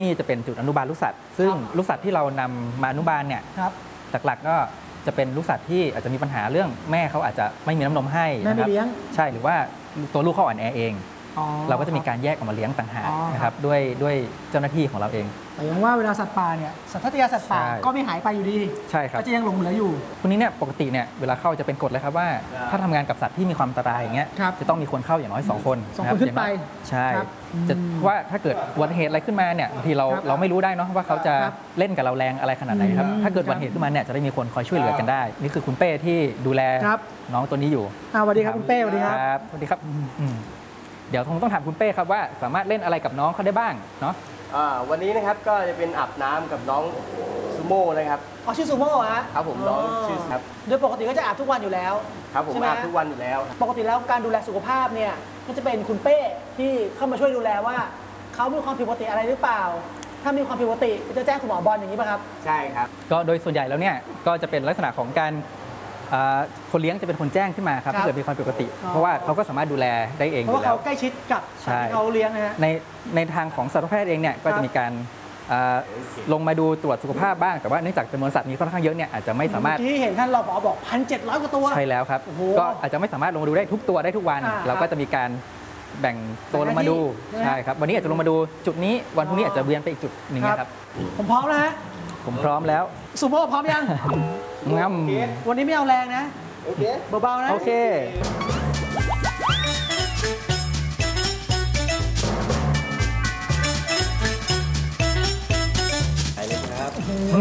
นี่จะเป็นจุดอนุบาลลูกสัตว์ซึ่งลูกสัตว์ที่เรานำมาอนุบาลเนี่ยหลักๆก็จะเป็นลูกสัตว์ที่อาจจะมีปัญหาเรื่องแม่เขาอาจจะไม่มีน้ำนมให้แม่ไม่เลี้ยงใช่หรือว่าตัวลูกเขาอ่อนแอเองเราก็จะมีการแยกออกมาเลี้ยงต่างหากนะครับด้วยเจ้าหน้าที่ของเราเองแต่ยังว่าเวลาสัตว์ป่าเนี่ยสัตยาสัตว์ป่าก็ไม่หายไปอยู่ดีใช่ครับก็จะยังหลงเหลืออยู่พวกนี้เนี่ยปกติเนี่ยเวลาเข้าจะเป็นกฎเลยครับว่าถ้าทำงานกับสัตว์ที่มีความอันตรายอย่างเงี้ยจะต้องมีคนเข้าอย่างน้อย2 คนขึ้นไปใช่จะว่าถ้าเกิดอุบัติเหตุอะไรขึ้นมาเนี่ยบางทีเราไม่รู้ได้เนาะว่าเขาจะเล่นกับเราแรงอะไรขนาดไหนครับถ้าเกิดอุบัติเหตุขึ้นมาเนี่ยจะได้มีคนคอยช่วยเหลือกันได้นี่คือคุณเป้ที่ดูแลน้องตัวนี้อยู่สวัสดีครับคุณเป้สวัสดีครับสวัสดีครับเดี๋ยวคงต้องถามคุณเป้ครับว่าสามารถเล่นอะไรกับน้องเขาได้บ้างเนาะวันนี้นะครับก็จะเป็นอาบน้ำกับน้องซูโม่นะครับชื่อซูโม่ฮะครับผมน้องชื่อครับโดยปกติก็จะอาบทุกวันอยู่แล้วครับผมอาบทุกวันอยู่แล้วปกติแล้วการดูแลสุขภาพเนี่ยก็จะเป็นคุณเป้ที่เข้ามาช่วยดูแลว่าเขามีความผิดปกติอะไรหรือเปล่าถ้ามีความผิดปกติจะแจ้งคุณหมอบอลอย่างนี้ป่ะครับใช่ครับก็โดยส่วนใหญ่แล้วเนี่ยก็จะเป็นลักษณะของการคนเลี้ยงจะเป็นคนแจ้งขึ้นมาครับถ้าเกิดมีความผิดปกติเพราะว่าเขาก็สามารถดูแลได้เองเพราะว่าเขาใกล้ชิดกับเขาเลี้ยงนะฮะในทางของสัตวแพทย์เองเนี่ยก็จะมีการลงมาดูตรวจสุขภาพบ้างแต่ว่าเนื่องจากจำนวนสัตว์มีค่อนข้างเยอะเนี่ยอาจจะไม่สามารถที่เห็นท่านรปภบอก 1,700 กว่าตัวใช่แล้วครับก็อาจจะไม่สามารถลงมาดูได้ทุกตัวได้ทุกวันเราก็จะมีการแบ่งโซนลงมาดูใช่ครับวันนี้อาจจะลงมาดูจุดนี้วันพรุ่งนี้อาจจะเวียนไปอีกจุดหนึ่งครับผมพร้อมแล้วฮะผมพร้อมแล้วซูโม่พร้อมยังงั้มวันนี้ไม่เอาแรงนะโอเคเบาๆนะโอเคไปเลยครับ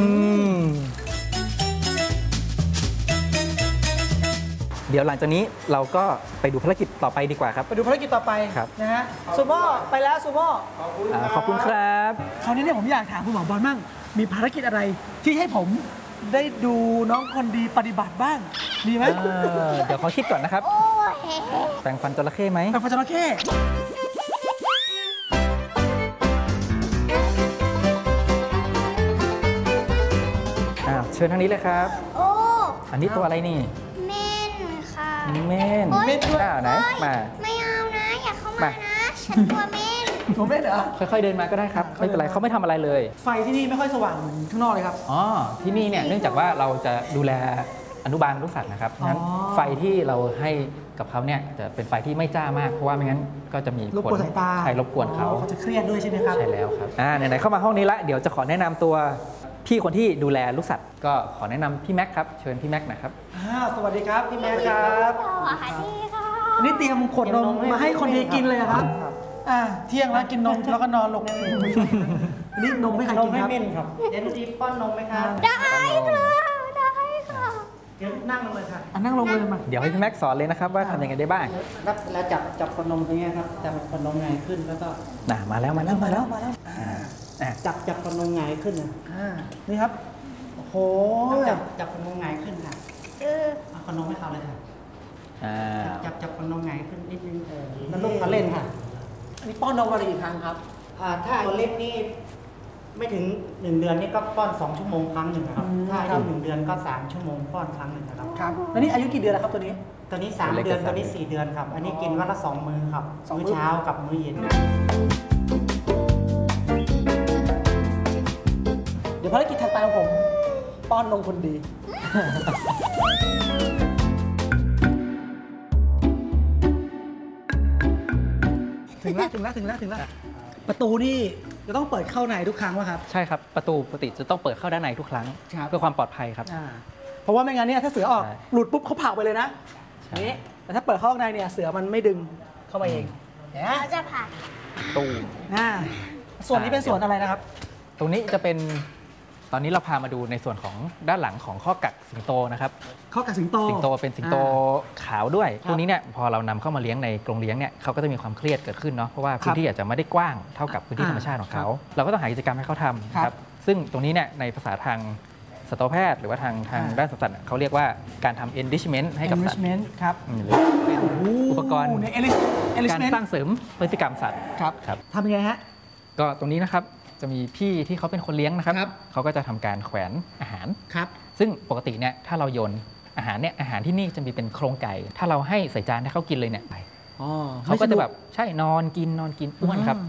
เดี๋ยวหลังจากนี้เราก็ไปดูภารกิจต่อไปดีกว่าครับไปดูภารกิจต่อไปนะฮะซูโม่ไปแล้วซูโม่ขอบคุณครับคราวนี้เนี่ยผมอยากถามคุณหมอบอลมั่งมีภารกิจอะไรที่ให้ผมได้ดูน้องคนดีปฏิบัติบ้างดีไหมเดี๋ยวขอคิดก่อนนะครับแปรงฟันจระเข้ไหมแปรงฟันจระเข้เชิญทางนี้เลยครับโอ้อันนี้ตัวอะไรนี่เม่นค่ะเม่นไหนมาไม่เอานะอย่าเข้ามานะฉันตัวเม่นตัวเม่นเหรอค่อยๆเดินมาก็ได้ครับไม่เป็นไรเขาไม่ทำอะไรเลยไฟที่นี่ไม่ค่อยสว่างเหมือนข้างนอกเลยครับที่นี่เนี่ยเนื่องจากว่าเราจะดูแลอนุบาลลูกสัตว์นะครับงั้นไฟที่เราให้กับเขาเนี่ยจะเป็นไฟที่ไม่จ้ามากเพราะว่าไม่งั้นก็จะมีรบกวนสายตาใช่รบกวนเขาจะเครียดด้วยใช่ไหมครับใช่แล้วครับไหนๆเข้ามาห้องนี้ละเดี๋ยวจะขอแนะนำตัวพี่คนที่ดูแลลูกสัตว์ก็ขอแนะนำพี่แม็กครับเชิญพี่แม็กนะครับสวัสดีครับพี่แม็กครับสวัสดีค่ะนี่เตรียมขวดนมมาให้คนดีกินเลยครับเที่ยงแล้วกินนมแล้วก็นอนลงนี่นมไม่ใครกินครับเย็นจีป้อนนมไหมครับได้ค่ะเดี๋ยวนั่งลงเลยค่ะนั่งลงเลยมาเดี๋ยวให้พี่แม็กสอนเลยนะครับว่าทำยังไงได้บ้างแล้วจับขวดนมตรงนี้ครับจับขวดนมไงขึ้นแล้วก็มาแล้วจับขวดนมไงขึ้นนี่ครับโอ้โหจับขวดนมไงขึ้นค่ะเอาขวดนมให้เขาเลยค่ะจับขวดนมไงขึ้นนิดนึงแล้วลูกเขาเล่นค่ะอันนี้ป้อนนมอะไรอีกครั้งครับถ้าตัวเล็กนี่ไม่ถึง1 เดือนนี่ก็ป้อน2 ชั่วโมงครั้งหนึ่งครับถ้าอายุ1 เดือนก็3 ชั่วโมงป้อนครั้งหนึ่งครับแล้วนี่อายุกี่เดือนแล้วครับตัวนี้ 3 เดือนตัวนี้4 เดือนครับอันนี้กินวันละ2 มื้อครับมื้อเช้ากับมื้อเย็นเดี๋ยวภารกิจถัดไปของผมป้อนนมคนดีถึงแล้วประตูนี่จะต้องเปิดเข้าในทุกครั้งวะครับใช่ครับประตูปกติจะต้องเปิดเข้าด้านในทุกครั้งเพื่อความปลอดภัยครับเพราะว่าไม่งั้นเนี่ยถ้าเสือออกหลุดปุ๊บเขาเผาไปเลยนะนี่แต่ถ้าเปิดเข้าข้างในเนี่ยเสือมันไม่ดึงเข้ามาเองเขาจะผ่านตู้ส่วนนี้เป็นส่วนอะไรนะครับตรงนี้จะเป็นตอนนี้เราพามาดูในส่วนของด้านหลังของข้อกักสิงโตนะครับข้อกักสิงโตเป็นสิงโตขาวด้วยพวกนี้เนี่ยพอเรานำเข้ามาเลี้ยงในกรงเลี้ยงเนี่ยเขาก็จะมีความเครียดเกิดขึ้นเนาะเพราะว่าพื้นที่อาจจะไม่ได้กว้างเท่ากับพื้นที่ธรรมชาติของเขาเราก็ต้องหากิจกรรมให้เขาทำครับซึ่งตรงนี้เนี่ยในภาษาทางสัตวแพทย์หรือว่าทางด้านสัตว์เขาเรียกว่าการทำ enrichment ให้กับสัตว์ครับอุปกรณ์การสร้างเสริมพฤติกรรมสัตว์ครับทำยังไงฮะก็ตรงนี้นะครับจะมีพี่ที่เขาเป็นคนเลี้ยงนะครับเขาก็จะทำการแขวนอาหารซึ่งปกติเนี่ยถ้าเราโยนอาหารที่นี่จะมีเป็นโครงไก่ถ้าเราให้ใส่จานให้เขากินเลยเนี่ยไปเขาก็จะแบบใช่นอนกินอ้วนครับ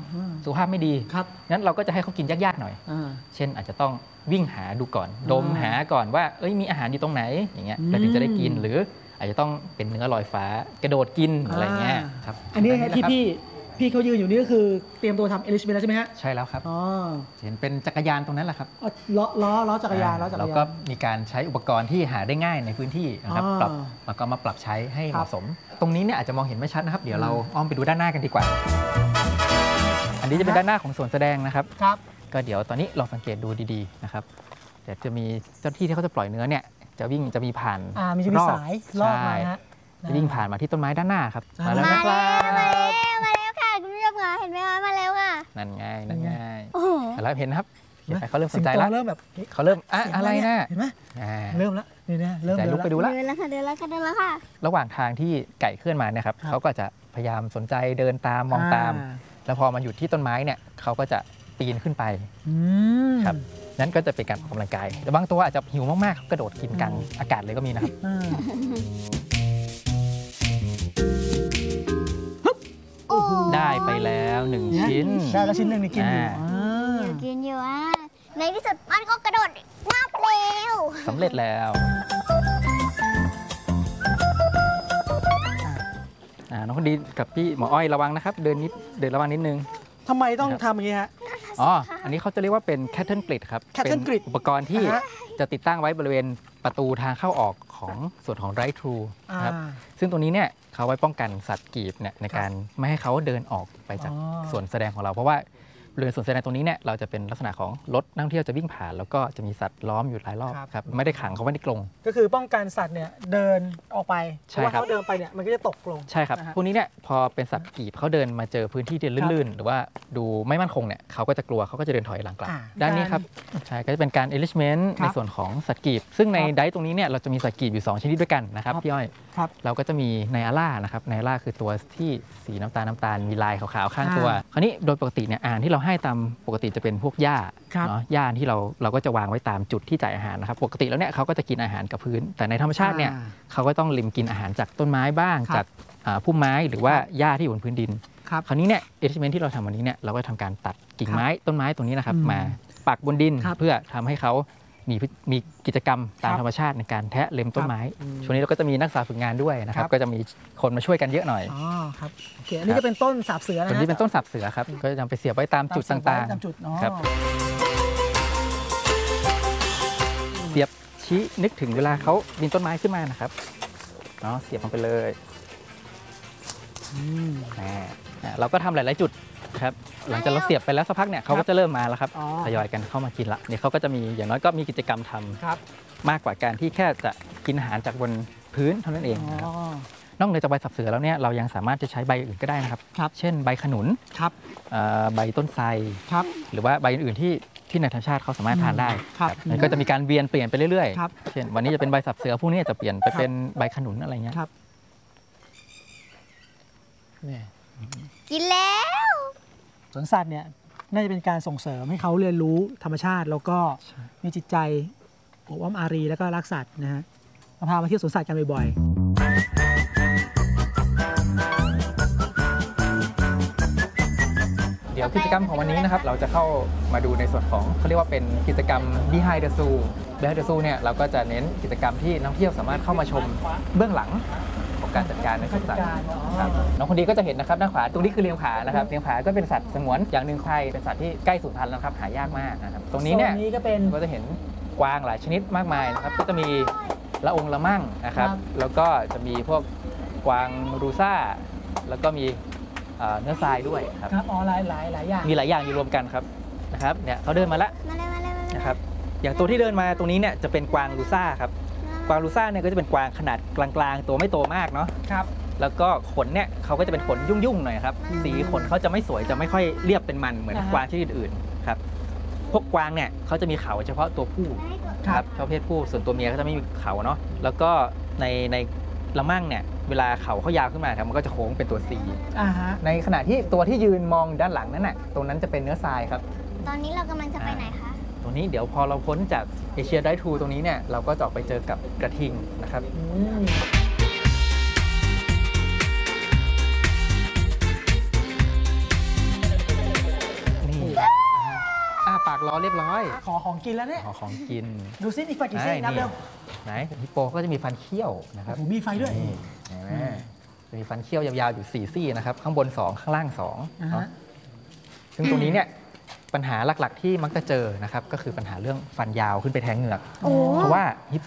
สุขภาพไม่ดีครับงั้นเราก็จะให้เขากินยากๆหน่อย เช่นอาจจะต้องวิ่งหาดูก่อน ดมหาก่อนว่ามีอาหารอยู่ตรงไหนอย่างเงี้ยแล้วถึงจะได้กินหรืออาจจะต้องเป็นเนื้อลอยฟ้ากระโดดกินอะไรเงี้ยครับอันนี้ที่พี่เขายืนอยู่นี่ก็คือเตรียมตัวทำ enrichment แล้วใช่ไหมฮะใช่แล้วครับอ๋อเห็นเป็นจักรยานตรงนั้นแหละครับล้อจักรยานเราก็มีการใช้อุปกรณ์ที่หาได้ง่ายในพื้นที่นะครับอ๋อปรับแล้วก็มาปรับใช้ให้คเหรับมาะสม ตรงนี้เนี่ยอาจจะมองเห็นไม่ชัดนะครับ เดี๋ยวเราอ้อมไปดูด้านหน้ากันดีกว่า อันนี้จะเป็นด้านหน้าของสวนแสดงนะครับครับก็เดี๋ยวตอนนี้ลองสังเกตดูดีๆนะครับเดี๋ยวจะมีเจ้าที่ที่เขาจะปล่อยเนื้อเนี่ยจะมีผ่านมีจะมีสายรอบมาฮะจะวิ่งผ่านมาที่ต้นไม้ด้านหน้าครับมามาแล้วนะครับมาแล้วค่ะคุณผู้ชมค่ะเห็นไหมคะมาแล้วค่ะนั่นไงนั่นไงโอ้โหแล้วเห็นนะครับเห็นไหมเขาเริ่มสนใจสิงโตแล้วเริ่มแบบเขาเริ่มเสียงอะไรนะเห็นไหมอ่าเริ่มแล้วนี่นะเริ่มใจเดินลุกไปดูแล้วละเดินแล้วค่ะเดินแล้วค่ะเดินแล้วค่ะระหว่างทางที่ไก่เคลื่อนมาเนี่ยครับครับเขาก็จะพยายามสนใจเดินตามมองตาม แล้วพอมาหยุดที่ต้นไม้เนี่ยเขาก็จะปีนขึ้นไปอืมครับนั้นก็จะเป็นการออกกำลังกายแต่บางตัวอาจจะหิวมากๆกระโดดกินกลางอากาศเลยก็มีนะครับอ่าโอ้โหได้ไปแล้ว1ชิ้นได้แล้วชิ้นหนึ่งนี่กินอยู่อยู่กินอยู่อ่ะในที่สุดมันก็กระโดดงับเร็วสำเร็จแล้วน้องคนดีกับพี่หมออ้อยระวังนะครับ เดินระวังนิดนึงทำไมต้องทำอย่างนี้ฮะอ๋อ อันนี้เขาจะเรียกว่าเป็น Cattle Grid ครับ Cattle เป็น Grid อุปกรณ์ที่อ่าฮะจะติดตั้งไว้บริเวณประตูทางเข้าออกของส่วนของ Drive Thru ครับอ่าซึ่งตรงนี้เนี่ยเขาไว้ป้องกันสัตว์กีบเนี่ยในการไม่ให้เขาเดินออกไปจากอ๋อส่วนแสดงของเรา เพราะว่าบริเวณส่วนแสดงตรงนี้เนี่ยเราจะเป็นลักษณะของรถนักท่องเที่ยวจะวิ่งผ่าน แล้วก็จะมีสัตว์ล้อมอยู่หลายรอบครับไม่ได้ขังเขาไว้ในกรงก็คือป้องกันสัตว์เนี่ยเดินออกไปเพใช่ราะว่าครับเขาเดินไปเนี่ยมันก็จะตกลงใช่ครับนะฮะพวกนี้เนี่ยพอเป็นสัตว์กีบเขาเดินมาเจอพื้นที่ที่ลื่นๆ หรือว่าดูไม่มั่นคงเนี่ยเขาก็จะกลัวเขาก็จะเดินถอยหลังกลับ ด้านนี้ครับใช่ก็จะเป็นการ enrichment ครับในส่วนของสัตว์กีบ ซึ่งในครับไดต์ตรงนี้เนี่ยเราจะมีสัตว์กีบอยู่ 2 ชนิดด้วยกันนะครับครับพี่อ้อยครับเราก็จะมีไนอาร่านะครับไนอาร่าคือตัวที่สีน้ำตาลมีลายขาวๆข้างตัว คราวนี้โดยปกติเนี่ยอาหารที่เราให้ตามปกติจะเป็นพวกหญ้าครับเนาะหญ้าที่เราก็จะวางไว้ตามจุดที่จ่ายอาหารนะครับปกติแล้วเนี่ยเขาก็จะกินอาหารกับพื้น แต่ในธรรมชาติเนี่ยเขาก็ต้องริมกินอาหารจากต้นไม้บ้างครับจากพุ่มไม้หรือว่าหญ้าที่อยู่บนพื้นดินครับคราวนี้เนี่ยเอทิเมนที่เราทำวันนี้เนี่ยเราก็ทำการตัดกิ่งไม้ต้นไม้ตรงนี้นะครับอืมมาปักบนดินครับเพื่อทำให้เขามีกิจกรรมตามครับธรรมชาติในการแทะเล็มต้นไม้อืมช่วงนี้เราก็จะมีนักศึกษาฝึกงานด้วยนะครับครับก็จะมีคนมาช่วยกันเยอะหน่อยอ๋อครับโอเคอันนี้ก็เป็นต้นสาบเสือนะตัวฮะนี้เป็นต้นสับเสือครับก็จะนำไปเสียบไว้ตามจุดต่างตามจุดอ๋อครับ ๆ เสียบชี้นึกถึงเวลาเขาบินต้นไม้ขึ้นมานะครับเนาะเสียบลงไปเลยอืมเราก็ทำหลาย ๆ จุดครับหลังจากเราเสียบไปแล้วสักพักเนี่ยเขาก็จะเริ่มมาแล้วครับอ๋อทยอยกันเข้ามากินละเนี่ยเขาก็จะมีอย่างน้อยก็มีกิจกรรมทำครับมากกว่าการที่แค่จะกินอาหารจากบนพื้นเท่านั้นเองอ๋อนะครับนอกเหนือจากใบสับเสือแล้วเนี่ยเรายังสามารถจะใช้ใบอื่นก็ได้นะครับครับเช่นใบขนุนครับใบต้นไทรครับหรือว่าใบอื่นๆที่ในธรรมชาติเขาสามารถทานได้ครับมันก็จะมีการเวียนเปลี่ยนไปเรื่อยครับๆเช่นวันนี้จะเป็นใบสับเสือพรุ่งนี้จะเปลี่ยนไปเป็นใบขนุนอะไรเงี้ยครับเนี่ยกินแล้วสวนสัตว์เนี่ยน่าจะเป็นการส่งเสริมให้เขาเรียนรู้ธรรมชาติ แล้วก็มีจิตใจอบอ้อมอารีแล้วก็รักสัตว์นะฮะมาพามาเที่ยวสวนสัตว์กันบ่อยเดี๋ยวกิจกรรมของวันนี้นะครับเราจะเข้ามาดูในส่วนของเขาเรียกว่าเป็นกิจกรรม Behind the Zoo Behind the Zoo เนี่ยเราก็จะเน้นกิจกรรมที่นักท่องเที่ยวสามารถเข้ามาชมเบื้องหลังของการจัดการในสวนสัตว์ครับน้องคนดีก็จะเห็นนะครับด้านขวาตรงนี้คือเลียงผานะครับเลียงผาก็เป็นสัตว์สงวนอย่างหนึ่งไทยเป็นสัตว์ที่ใกล้สูญพันธุ์แล้วครับหายากมากนะครับตรงๆนี้เนี่ยโซนี้ก็เป็นก็จะเห็นกวางหลายชนิดมากมายนะครับก็จะมีละองละมั่งนะครับครับแล้วก็จะมีพวกกวางรูซ่าแล้วก็มีเนื้อทรายด้วยครับครับอ๋อหลายอย่างมีหลายอย่างอยู่รวมกันครับนะครับเนี่ยเขาเดินมาแล้วมาเลยมาเลยมาเลยนะครับอย่างตัวที่เดินมาตรงนี้เนี่ยจะเป็นกวางลูซ่าครับกวางลูซ่าเนี่ยก็จะเป็นกวางขนาดกลางๆตัวไม่โตมากเนาะครับแล้วก็ขนเนี่ยเขาก็จะเป็นขนยุ่งๆหน่อยครับสีขนเขาจะไม่สวยจะไม่ค่อยเรียบเป็นมันเหมือนอ่าฮะกวางชนิดอื่นๆครับพวกกวางเนี่ยเขาจะมีเขาเฉพาะตัวผู้ครับเฉพาะเพศผู้ส่วนตัวเมียก็จะไม่มีเขาเนาะแล้วก็ในละมั่งเนี่ยเวลาเขาเขายาวขึ้นมาครับมันก็จะโค้งเป็นตัวซีอ่าฮะในขณะที่ตัวที่ยืนมองด้านหลังนั่นน่ะตรงนั้นจะเป็นเนื้อทรายครับตอนนี้เรากำลังจะไปไหนคะตรงนี้เดี๋ยวพอเราพ้นจากเอเชียไดทูตรงนี้เนี่ยเราก็จะออกไปเจอกับกระทิงนะครับอืมกรอเรียบร้อยขอของกินแล้วเนี่ยขอของกินดูซิมีไฟกี่เส้นนับเร็วไหนฮิปโปก็จะมีฟันเขี้ยวนะครับโอ้โหมีไฟด้วยนี่เห็นไหมจะมีฟันเขี้ยวยาวๆอยู่4ซี่นะครับข้างบน 2 ข้างล่าง2เนาะซึ่งตรงนี้เนี่ยปัญหาหลักๆที่มักจะเจอนะครับก็คือปัญหาเรื่องฟันยาวขึ้นไปแทงเหงือกโอ้เพราะว่าฮิปโป